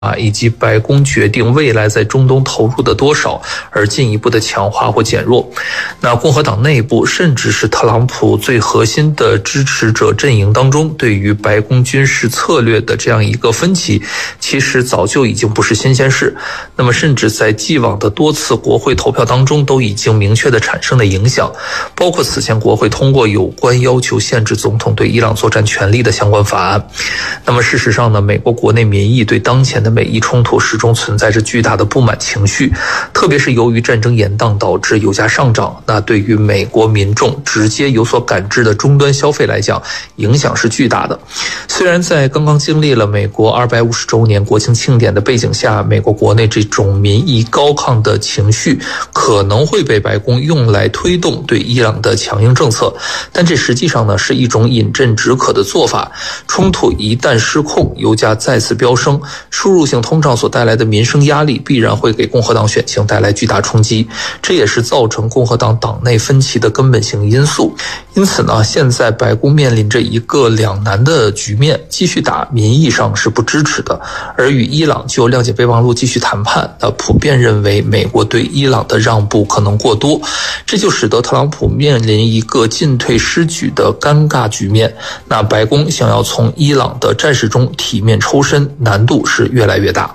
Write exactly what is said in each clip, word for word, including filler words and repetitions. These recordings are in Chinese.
啊，以及白宫决定未来在中东投入的多少而进一步的强化或减弱。那共和党内部甚至是特朗普最核心的支持者阵营当中，对于白宫军事策略的这样一个分歧，其实早就已经不是新鲜事。那么甚至在既往的多次国会投票当中都已经明确的产生了影响，包括此前国会通过有关要求限制总统对伊朗作战权利的相关法案。那么事实上呢，美国国内民意对当前的美伊冲突始终存在着巨大的不满情绪，特别是由于战争延宕导致油价上涨，那对于美国民众直接有所感知的终端消费来讲，影响是巨大的。虽然在刚刚经历了美国二百五十周年国庆庆典的背景下，美国国内这种民意高亢的情绪可能会被白宫用来推动对伊朗的强硬政策，但这实际上呢是一种饮鸩止渴的做法。冲突一旦失控，油价再次飙升，输入性通胀所带来的民生压力必然会给共和党选情带来巨大冲击，这也是造成共和党党内分歧的根本性因素。因此呢，现在白宫面临着一个两难的局面，继续打民意上是不支持的，而与伊朗就谅解备忘录继续谈判，那普遍认为美国对伊朗的让步可能过多，这就使得特朗普面临一个进退失据的尴尬局面。那白宫想要从伊朗的战事中体面抽身，难度是越来越大。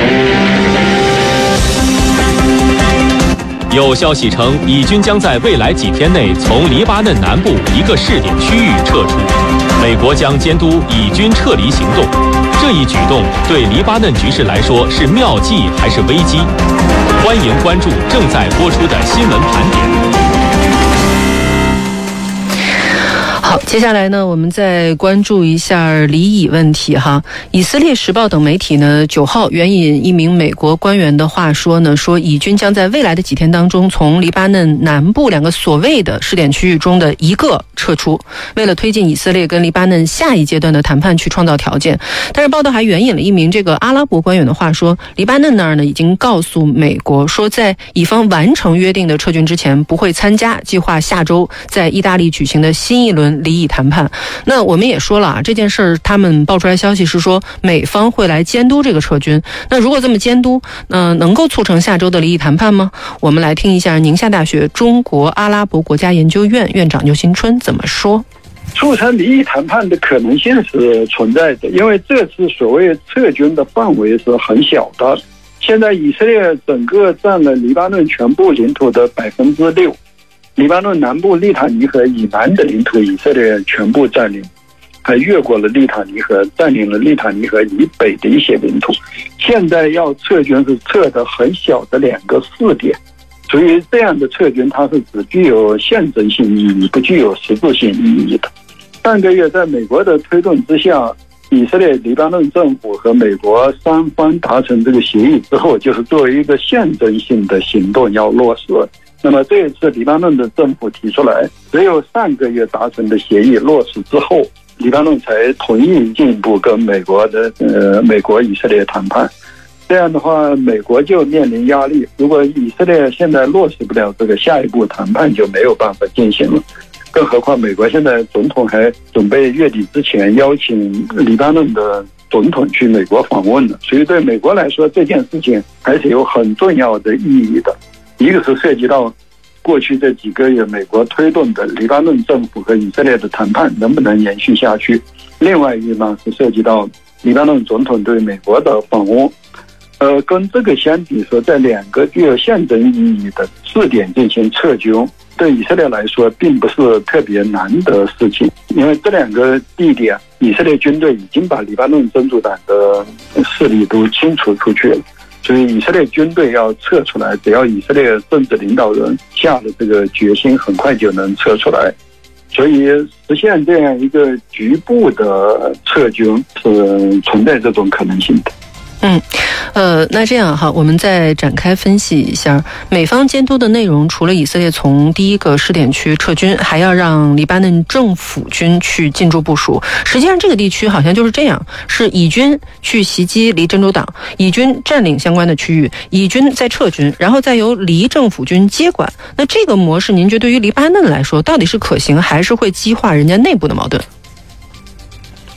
有消息称，以军将在未来几天内从黎巴嫩南部一个试点区域撤出，美国将监督以军撤离行动。这一举动对黎巴嫩局势来说是妙计还是危机？欢迎关注正在播出的新闻盘点。 好，接下来呢，我们再关注一下离以问题哈。以色列时报等媒体呢，九号援引一名美国官员的话说呢，说以军将在未来的几天当中从黎巴嫩南部两个所谓的试点区域中的一个撤出，为了推进以色列跟黎巴嫩下一阶段的谈判去创造条件。但是报道还援引了一名这个阿拉伯官员的话说，黎巴嫩那儿呢已经告诉美国说，在以方完成约定的撤军之前，不会参加计划下周在意大利举行的新一轮离以谈判。那我们也说了啊，这件事儿他们爆出来消息是说美方会来监督这个撤军。那如果这么监督，那、呃、能够促成下周的离以谈判吗？我们来听一下宁夏大学中国阿拉伯国家研究院院长牛新春怎么说。 促成离以谈判的可能性是存在的，因为这次所谓撤军的范围是很小的。现在以色列整个占了黎巴嫩全部领土的百分之六，黎巴嫩南部利塔尼河以南的领土以色列全部占领，还越过了利塔尼河，占领了利塔尼河以北的一些领土。现在要撤军是撤的很小的两个试点，所以这样的撤军它是只具有象征性意义，不具有实质性意义的。上个月在美国的推动之下，以色列、黎巴嫩政府和美国三方达成这个协议之后，就是作为一个象征性的行动要落实。那么这一次黎巴嫩的政府提出来，只有上个月达成的协议落实之后，黎巴嫩才同意进一步跟美国的呃美国以色列谈判。这样的话，美国就面临压力。如果以色列现在落实不了这个，下一步谈判就没有办法进行了。更何况美国现在总统还准备月底之前邀请黎巴嫩的总统去美国访问了，所以对美国来说这件事情还是有很重要的意义的。一个是涉及到过去这几个月美国推动的黎巴嫩政府和以色列的谈判能不能延续下去，另外一个呢是涉及到黎巴嫩总统对美国的访问。呃，跟这个相比说，在两个具有象征意义的试点进行撤军，对以色列来说并不是特别难的事情，因为这两个地点以色列军队已经把黎巴嫩真主党的势力都清除出去了，所以以色列军队要撤出来，只要以色列政治领导人下了这个决心，很快就能撤出来。所以实现这样一个局部的撤军是存在这种可能性的。 嗯，呃，那这样哈，我们再展开分析一下美方监督的内容。除了以色列从第一个试点区撤军，还要让黎巴嫩政府军去进驻部署。实际上，这个地区好像就是这样：是以军去袭击黎真主党，以军占领相关的区域，以军再撤军，然后再由黎政府军接管。那这个模式，您觉得对于黎巴嫩来说，到底是可行，还是会激化人家内部的矛盾？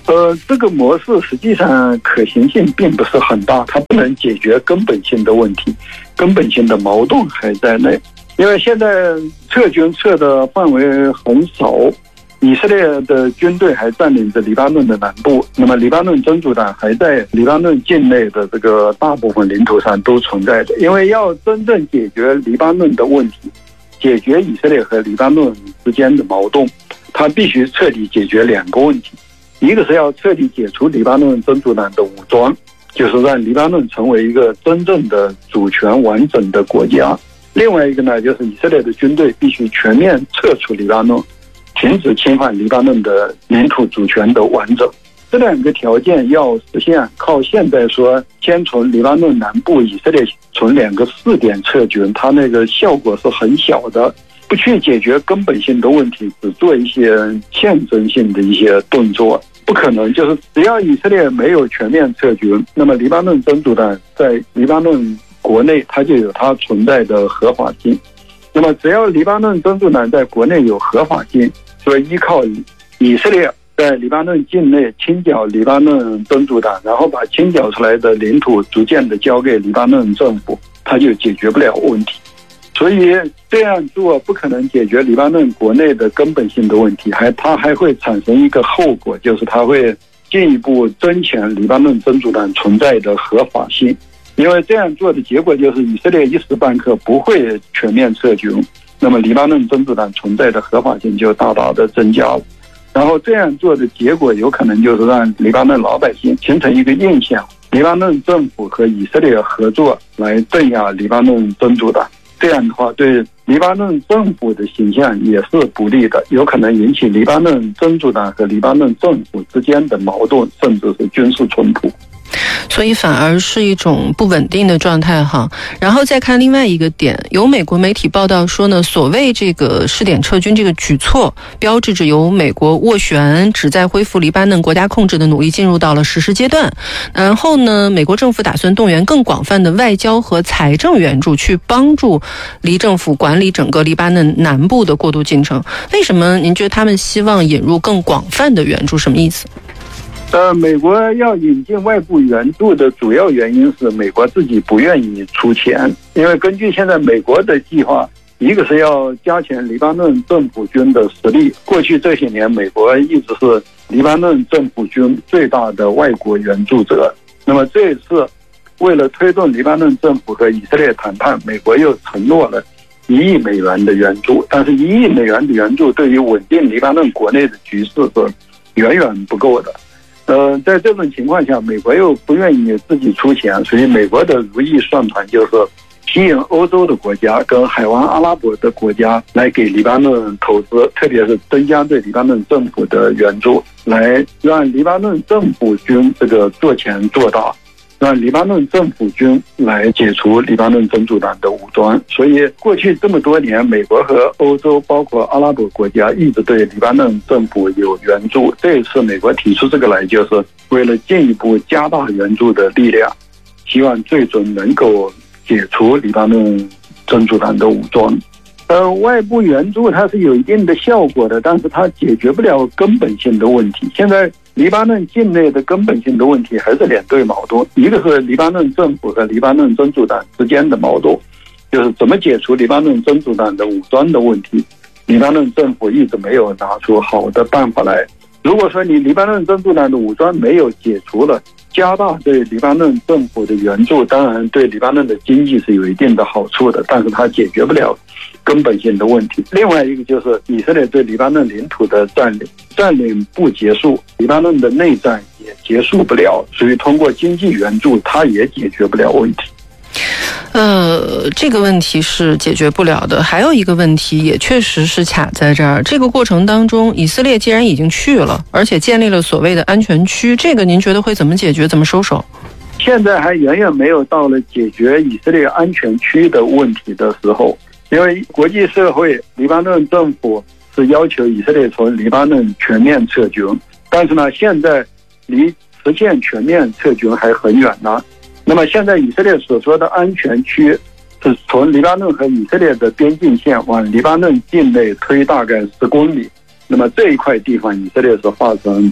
呃，这个模式实际上可行性并不是很大，它不能解决根本性的问题，根本性的矛盾还在内。因为现在撤军撤的范围很少，以色列的军队还占领着黎巴嫩的南部，那么黎巴嫩真主党还在黎巴嫩境内的这个大部分领土上都存在着。因为要真正解决黎巴嫩的问题，解决以色列和黎巴嫩之间的矛盾，它必须彻底解决两个问题。一个是要彻底解除黎巴嫩真主党的武装，就是让黎巴嫩成为一个真正的主权完整的国家。另外一个呢，就是以色列的军队必须全面撤出黎巴嫩，停止侵犯黎巴嫩的领土主权的完整。这两个条件要实现，靠现在说先从黎巴嫩南部以色列从两个试点撤军，它那个效果是很小的，不去解决根本性的问题，只做一些象征性的一些动作，不可能。就是只要以色列没有全面撤军，那么黎巴嫩真主党在黎巴嫩国内它就有它存在的合法性。那么只要黎巴嫩真主党在国内有合法性，所以依靠以色列在黎巴嫩境内清剿黎巴嫩真主党，然后把清剿出来的领土逐渐的交给黎巴嫩政府，它就解决不了问题。所以这样做不可能解决黎巴嫩国内的根本性的问题，还它还会产生一个后果，就是它会进一步增强黎巴嫩真主党存在的合法性。因为这样做的结果就是以色列一时半刻不会全面撤军，那么黎巴嫩真主党存在的合法性就大大的增加了。然后这样做的结果有可能就是让黎巴嫩老百姓形成一个印象，黎巴嫩政府和以色列合作来镇压黎巴嫩真主党。这样的话对黎巴嫩政府的形象也是不利的，有可能引起黎巴嫩真主党和黎巴嫩政府之间的矛盾，甚至是军事冲突。 所以反而是一种不稳定的状态哈。然后再看另外一个点，有美国媒体报道说呢，所谓这个试点撤军这个举措，标志着由美国斡旋旨在恢复黎巴嫩国家控制的努力进入到了实施阶段。然后呢，美国政府打算动员更广泛的外交和财政援助，去帮助黎政府管理整个黎巴嫩南部的过渡进程。为什么您觉得他们希望引入更广泛的援助？什么意思？ 呃，美国要引进外部援助的主要原因是美国自己不愿意出钱，因为根据现在美国的计划，一个是要加强黎巴嫩政府军的实力。过去这些年，美国一直是黎巴嫩政府军最大的外国援助者。那么这一次，为了推动黎巴嫩政府和以色列谈判，美国又承诺了一亿美元的援助，但是一亿美元的援助对于稳定黎巴嫩国内的局势是远远不够的。呃，在这种情况下，美国又不愿意自己出钱，所以美国的如意算盘就是吸引欧洲的国家跟海湾阿拉伯的国家来给黎巴嫩投资，特别是增加对黎巴嫩政府的援助，来让黎巴嫩政府军这个做强做大，让黎巴嫩政府军来解除黎巴嫩真主党的武装。所以过去这么多年，美国和欧洲包括阿拉伯国家一直对黎巴嫩政府有援助。这一次美国提出这个来，就是为了进一步加大援助的力量，希望最终能够解除黎巴嫩真主党的武装。呃，外部援助它是有一定的效果的，但是它解决不了根本性的问题。现在黎巴嫩境内的根本性的问题还是两对矛盾，一个是黎巴嫩政府和黎巴嫩真主党之间的矛盾，就是怎么解除黎巴嫩真主党的武装的问题，黎巴嫩政府一直没有拿出好的办法来。如果说你黎巴嫩真主党的武装没有解除了，加大对黎巴嫩政府的援助，当然对黎巴嫩的经济是有一定的好处的，但是它解决不了根本性的问题。另外一个就是以色列对黎巴嫩领土的占领，占领不结束，黎巴嫩的内战也结束不了，所以通过经济援助，它也解决不了问题。 呃，这个问题是解决不了的。还有一个问题也确实是卡在这儿。这个过程当中，以色列既然已经去了，而且建立了所谓的安全区，这个您觉得会怎么解决？怎么收手？ 现在还远远没有到了解决以色列安全区的问题的时候，因为国际社会、黎巴嫩政府是要求以色列从黎巴嫩全面撤军，但是呢，现在离实现全面撤军还很远呢。那么现在以色列所说的安全区是从黎巴嫩和以色列的边境线往黎巴嫩境内推大概十公里，那么这一块地方以色列是划成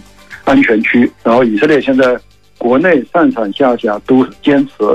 安全区。然后以色列现在国内上上下下都坚持